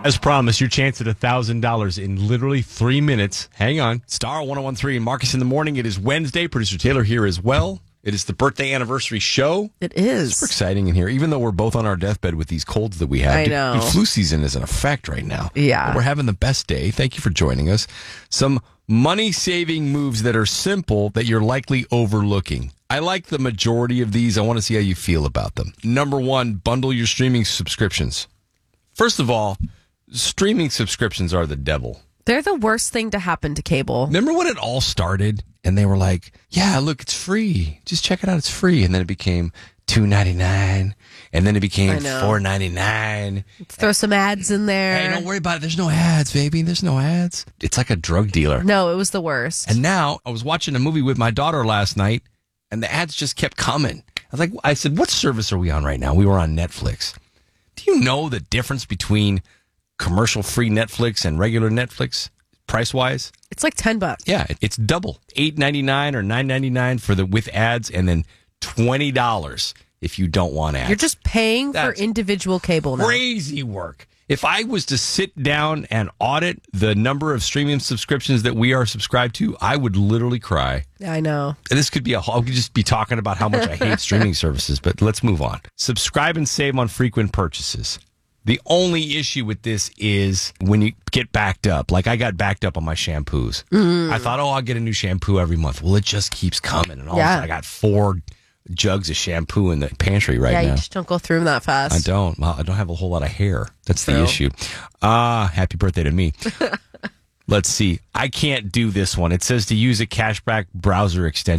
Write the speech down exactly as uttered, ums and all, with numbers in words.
As promised, your chance at one thousand dollars in literally three minutes. Hang on. Star one oh one three and Marcus in the morning. It is Wednesday. Producer Taylor here as well. It is the birthday anniversary show. It is. Super exciting in here, even though we're both on our deathbed with these colds that we have. I know. The flu season is in effect right now. Yeah. But we're having the best day. Thank you for joining us. Some money-saving moves that are simple that you're likely overlooking. I like the majority of these. I want to see how you feel about them. Number one, bundle your streaming subscriptions. First of all, streaming subscriptions are the devil. They're the worst thing to happen to cable. Remember when it all started and they were like, yeah, look, it's free. Just check it out. It's free. And then it became two ninety-nine, and then it became four ninety-nine. Let's throw some ads in there. Hey, don't worry about it. There's no ads, baby. There's no ads. It's like a drug dealer. No, it was the worst. And now I was watching a movie with my daughter last night, and the ads just kept coming. I was like, I said, what service are we on right now? We were on Netflix. Do you know the difference between commercial-free Netflix and regular Netflix, price-wise? It's like ten bucks. Yeah, it's double. eight ninety-nine or nine ninety-nine for the with ads, and then twenty dollars if you don't want ads. You're just paying That's for individual cable now. Crazy work. If I was to sit down and audit the number of streaming subscriptions that we are subscribed to, I would literally cry. I know. And this could be a whole, I could just be talking about how much I hate streaming services, but let's move on. Subscribe and save on frequent purchases. The only issue with this is when you get backed up. Like I got backed up on my shampoos. Mm. I thought, oh, I'll get a new shampoo every month. Well, it just keeps coming. And all yeah. of a sudden I got four jugs of shampoo in the pantry right yeah, now. Yeah, you just don't go through them that fast. I don't. Well, I don't have a whole lot of hair. That's True. the issue. Ah, happy birthday to me. Let's see. I can't do this one. It says to use a cashback browser extension.